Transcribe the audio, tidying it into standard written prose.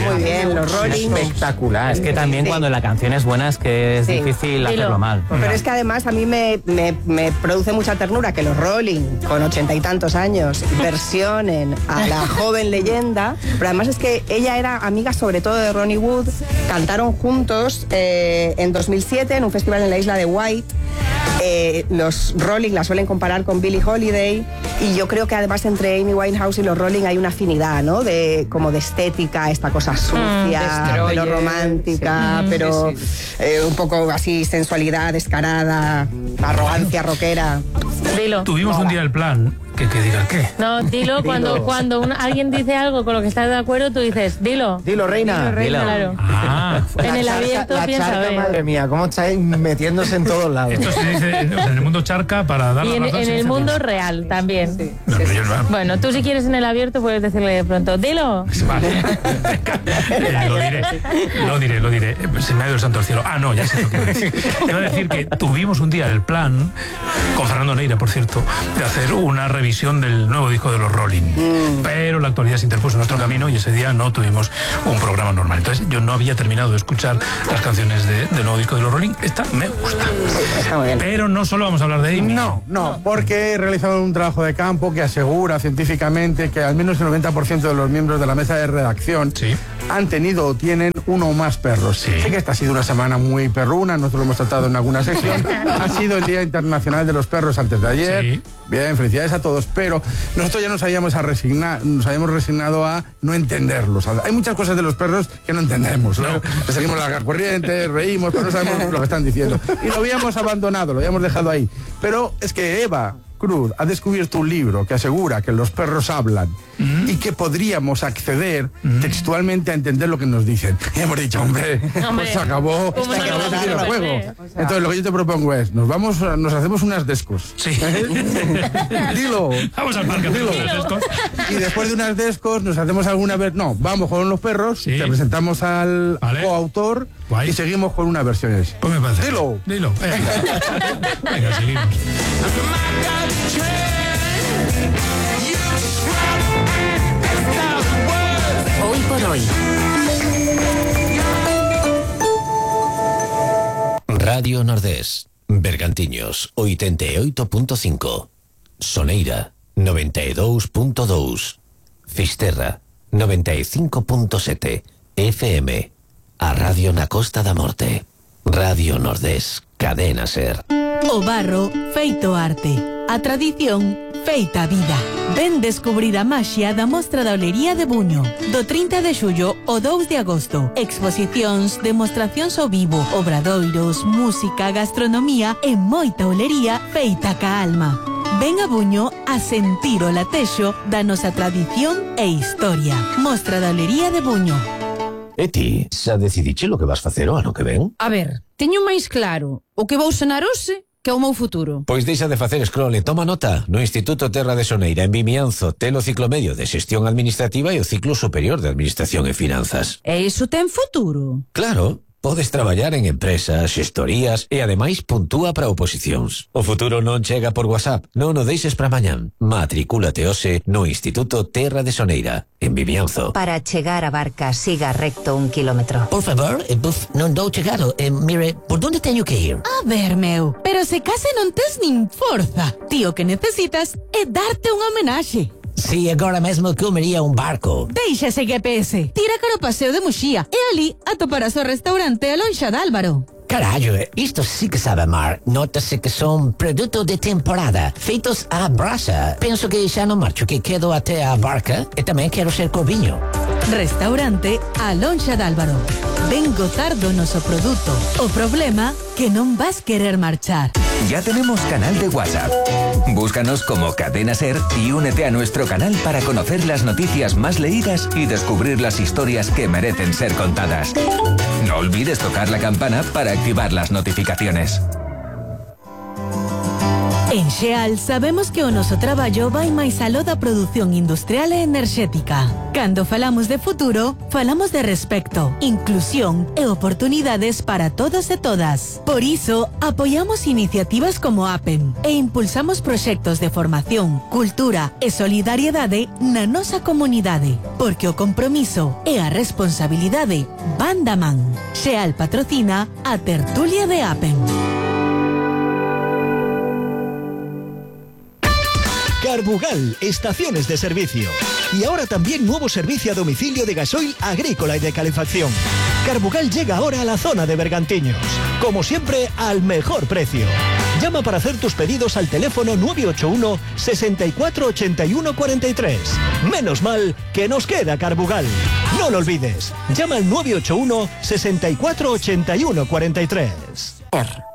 muy bien. Los Rolling. Espectacular. Es que también cuando la canción es buena es que es difícil hacerlo mal. Pero es que además a mí me produce mucha ternura que los Rolling, con 80 y tantos años, versionen a la joven leyenda. Pero además es que ella era amiga sobre todo de Ronnie Wood. Cantaron juntos en 2007 en un festival en la isla de White. Los Rolling la suelen comparar con Billie Holiday, y yo creo que además entre Amy Winehouse y los Rolling hay una afinidad, ¿no? Como de estética, esta cosa sucia, pero romántica, pero un poco así sensualidad descarada, arrogancia rockera. Dilo. Tuvimos un día el plan que diga qué. No, dilo cuando alguien dice algo con lo que estás de acuerdo, tú dices, dilo. Dilo, reina. Dilo. Claro. En el abierto piensa ver. Madre mía, cómo estáis metiéndose en todos lados. Esto se dice en el mundo charca para dar y la razón. en el mundo real también. Sí. Bueno, tú si quieres en el abierto puedes decirle de pronto, dilo. Vale. Lo diré. Se me ha ido el santo al cielo. No, ya sé lo que iba a decir. Iba a decir que tuvimos un día el plan, con Fernando Neira, por cierto, de hacer una revisión del nuevo disco de los Rolling. Pero la actualidad se interpuso en nuestro camino y ese día no tuvimos un programa normal. Entonces yo no había terminado de escuchar las canciones del nuevo disco de los Rolling. Esta me gusta. Está muy bien. Pero no solo vamos a hablar de Amy. No, porque he realizado un trabajo de campo que asegura científicamente que al menos el 90% de los miembros de la mesa de redacción han tenido o tienen uno o más perros. Sé que esta ha sido una semana muy perruna, nosotros lo hemos tratado en alguna sección. Ha sido el Día Internacional de los Perros antes de ayer. Sí. Bien, felicidades a todos, pero nosotros ya nos habíamos resignado a no entenderlos. Hay muchas cosas de los perros que no entendemos, ¿no? Le seguimos la corriente, reímos, pero no sabemos lo que están diciendo. Y lo habíamos abandonado, lo habíamos dejado ahí. Pero es que Eva Cruz ha descubierto un libro que asegura que los perros hablan y que podríamos acceder textualmente a entender lo que nos dicen. Y hemos dicho, hombre, pues se acabó el juego. Entonces lo que yo te propongo es, nos hacemos unas descos. Sí. Dilo. Vamos al parque. Dilo. Y después de unas descos nos hacemos alguna vez. No, vamos con los perros, te presentamos al coautor y seguimos con una versión. Pues me parece. Dilo. Venga, seguimos. Hoy por hoy. Radio Nordés, Bergantiños, 88.5, Soneira, 92.2, Fisterra, 95.7, FM, a Radio na Costa da Morte, Radio Nordés, Cadena Ser. O barro feito arte, a tradición feita vida. Ven descubrir a maxia da Mostra da Olería de Buño, do 30 de xullo ao 2 de agosto. Exposicións, demostracións ao vivo, obradoiros, música, gastronomía e moita olería feita ca alma. Ven a Buño a sentir o latexo da nosa tradición e historia. Mostra da Olería de Buño. E ti, xa decidiche lo que vas facer o ano que ven? A ver, teño máis claro o que vou sonar hoxe que é o meu futuro. Pois deixa de facer scroll e toma nota. No Instituto Terra de Soneira, en Vimianzo, ten o ciclo medio de Xestión Administrativa e o ciclo superior de Administración e Finanzas. E iso ten futuro? Claro, podes traballar en empresas, xestorías e ademais puntúa para oposicións. O futuro non chega por WhatsApp, non o deixes para mañán. Matricúlate hoxe no Instituto Terra de Soneira, en Vimianzo. Para chegar a Barca, siga recto 1 kilómetro. Por favor, non dou chegado. Mire, por onde teño que ir? A ver, meu, pero se case non tes nin forza. Tío, que necesitas é darte unha homenaxe. Si, agora mesmo comería un barco. Deixa ese GPS, tira cara o paseo de Muxía e ali atoparás o restaurante A Lonxa de Álvaro. Carallo, isto sí que sabe a mar. Nótase que son produto de temporada, feitos á brasa. Penso que xa non marcho, que quedo até a barca e tamén quero ser coviño. Restaurante A Lonxa de Álvaro. Ven gozar do noso produto. O problema que non vas querer marchar. Ya tenemos canal de WhatsApp. Búscanos como Cadena Ser y únete a nuestro canal para conocer las noticias más leídas y descubrir las historias que merecen ser contadas. No olvides tocar la campana para activar las notificaciones. En Xeal sabemos que o noso traballo vai máis aló da produción industrial e enerxética. Cando falamos de futuro, falamos de respecto, inclusión e oportunidades para todos e todas. Por iso, apoiamos iniciativas como APEM e impulsamos proxectos de formación, cultura e solidariedade na nosa comunidade, porque o compromiso e a responsabilidade van da man. Xeal patrocina a tertulia de APEM. Carbugal, estaciones de servicio. Y ahora también nuevo servicio a domicilio de gasoil agrícola y de calefacción. Carbugal llega ahora a la zona de Bergantiños. Como siempre, al mejor precio. Llama para hacer tus pedidos al teléfono 981 64 81 43. Menos mal que nos queda Carbugal. No lo olvides. Llama al 981 64 81 43.